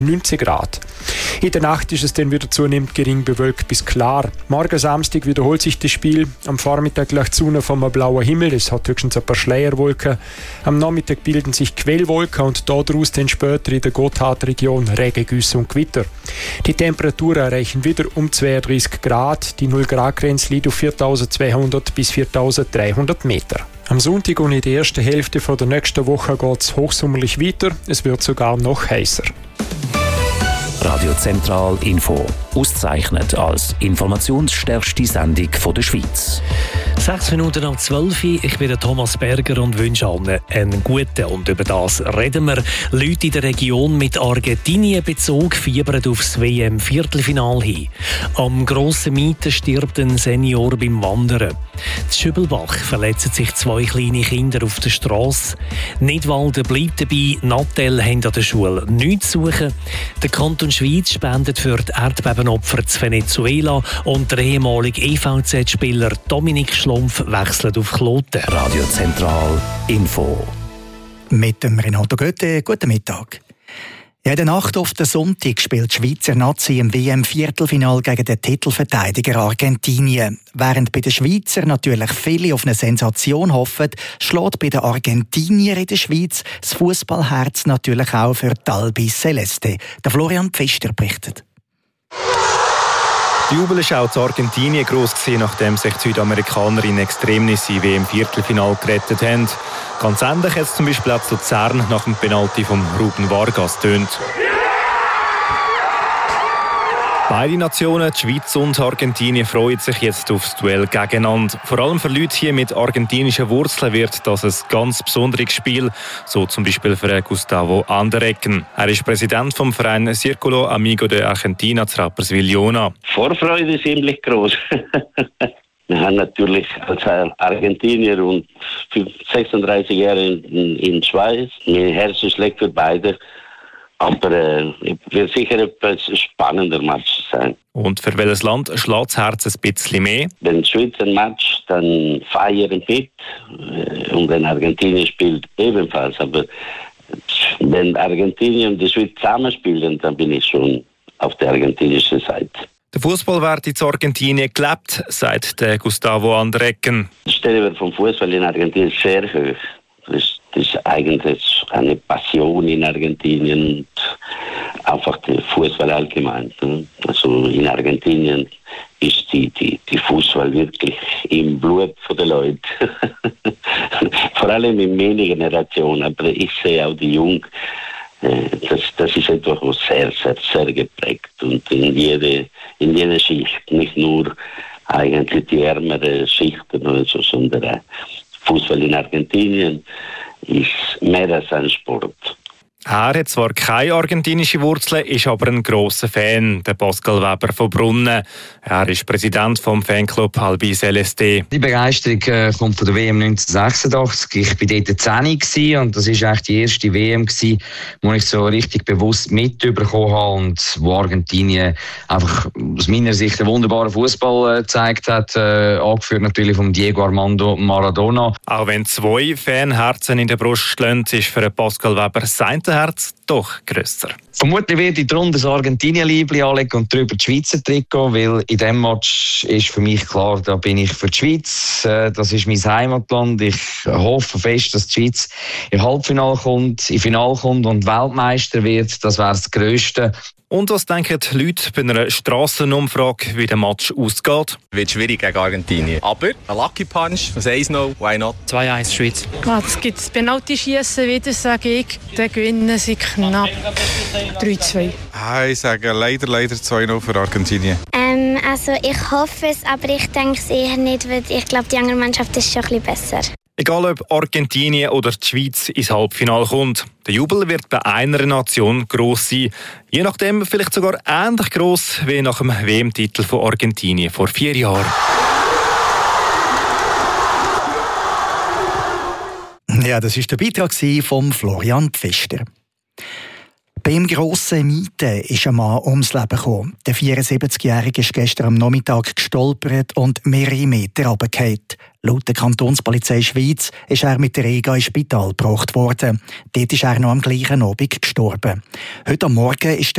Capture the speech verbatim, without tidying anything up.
neunzehn Grad. In der Nacht ist es dann wieder zunehmend gering bewölkt bis klar. Morgen Samstag wiederholt sich das Spiel. Am Vormittag gleich die Sonne vom blauen Himmel. Es hat höchstens ein paar Schleierwolken. Am Nachmittag bilden sich Quellwolken und daraus dann später in der Gotthardregion Regengüsse und Gewitter. Die Temperaturen erreichen wieder um zweiunddreißig Grad. Die null Grad Grenze liegt auf viertausendzweihundert bis viertausenddreihundert Meter. Am Sonntag und in der ersten Hälfte der nächsten Woche geht es hochsommerlich weiter. Es wird sogar noch heißer. Radio Zentral Info. Ausgezeichnet als informationsstärkste Sendung der Schweiz. Sechs Minuten nach zwölf. Ich bin Thomas Berger und wünsche allen einen guten. Und über das reden wir. Leute in der Region mit Argentinien-Bezug fiebern aufs W M-Viertelfinal hin. Am grossen Mieten stirbt ein Senior beim Wandern. In Schübelbach verletzen sich zwei kleine Kinder auf der Strasse. Nidwalden bleibt dabei, Nattel haben an der Schule nichts zu suchen. Der Kanton Schweiz spendet für die Erdbebenopfer zu Venezuela und der ehemalige E V Z-Spieler Dominik Schlumpf wechselt auf Kloten. Radio Zentral Info. Mit dem Renato Goethe, guten Mittag. Ja, in der Nacht auf den Sonntag spielt die Schweizer Nazi im W M-Viertelfinal gegen den Titelverteidiger Argentinien. Während bei den Schweizer natürlich viele auf eine Sensation hoffen, schlägt bei den Argentinier in der Schweiz das Fußballherz natürlich auch für die Albi Celeste. Der Florian Pfister berichtet. Die Jubelschau zu Argentinien gross gewesen, nachdem sich die Südamerikaner in Extremnis im W M-Viertelfinal gerettet haben. Ganz ähnlich hat es zum Beispiel auch zu Luzern nach dem Penalty von Ruben Vargas tönt. Beide Nationen, die Schweiz und Argentinien, freuen sich jetzt aufs Duell gegeneinander. Vor allem für Leute hier mit argentinischen Wurzeln wird das ein ganz besonderes Spiel, so zum Beispiel für Gustavo Andereggen. Er ist Präsident vom Verein Círculo Amigo de Argentina zu Rapperswil-Jona. Vorfreude ist ziemlich groß. Wir haben natürlich als Argentinier und sechsunddreißig Jahre in, in der Schweiz. Mein Herz schlägt für beide. Aber äh, es wird sicher etwas spannender Match sein. Und für welches Land schlägt das Herz ein bisschen mehr? Wenn die Schweiz ein Match, dann feiern mit. Und wenn Argentinien spielt, ebenfalls. Aber wenn Argentinien und die Schweiz zusammenspielen, dann bin ich schon auf der argentinischen Seite. Der Fußball wird in Argentinien gelebt, sagt der Gustavo Andereggen. Der Stellenwert vom Fußball in Argentinien ist sehr hoch. Das ist, das ist eigentlich eine Passion in Argentinien und einfach der Fußball allgemein. Also in Argentinien ist die, die, die Fußball wirklich im Blut der Leute. Vor allem in meiner Generation, aber ich sehe auch die Jungen. Das, das ist etwas, was sehr, sehr, sehr geprägt und in jede, in jede Schicht, nicht nur eigentlich die ärmeren Schichten oder so, sondern Fußball in Argentinien ist mehr als ein Sport. Er hat zwar keine argentinische Wurzeln, ist aber ein grosser Fan, der Pascal Weber von Brunnen. Er ist Präsident vom Fanclub Albi Celeste. Die Begeisterung äh, kommt von der W M neunzehnhundertsechsundachtzig. Ich war dort zehn und das war eigentlich die erste W M, wo ich so richtig bewusst mitbekommen habe und wo Argentinien einfach aus meiner Sicht einen wunderbaren Fußball äh, gezeigt hat, äh, angeführt natürlich von Diego Armando Maradona. Auch wenn zwei Fanherzen in der Brust schlagen, ist für Pascal Weber sein Herz doch grösser. Vermutlich werde ich darunter das Argentinien-Liebli anlegen und darüber die Schweizer Trikot, weil in diesem Match ist für mich klar, da bin ich für die Schweiz. Das ist mein Heimatland. Ich hoffe fest, dass die Schweiz im Halbfinale kommt, im Finale kommt und Weltmeister wird. Das wäre das Grösste. Und was denken die Leute bei einer Strassenumfrage, wie der Match ausgeht? Wird schwierig gegen Argentinien. Aber ein Lucky Punch, was eins noch, why not? zwei eins Schweiz. Ah, das gibt es Penalty-Schiessen wieder, sage ich. Dann gewinnen sie knapp drei zwei. Ah, ich sage leider, leider zwei null für Argentinien. Ähm, also ich hoffe es, aber ich denke es eher nicht, weil ich glaube, die andere Mannschaft ist schon ein bisschen besser. Egal ob Argentinien oder die Schweiz ins Halbfinale kommt, der Jubel wird bei einer Nation gross sein. Je nachdem vielleicht sogar ähnlich gross wie nach dem W M-Titel von Argentinien vor vier Jahren. Ja, das war der Beitrag von Florian Pfister. Beim grossen Mieten ist ein Mann ums Leben gekommen. Der vierundsiebzigjährige ist gestern am Nachmittag gestolpert und mehrere Meter runtergefallen. Laut der Kantonspolizei Schweiz ist er mit der Rega ins Spital gebracht worden. Dort ist er noch am gleichen Abend gestorben. Heute am Morgen ist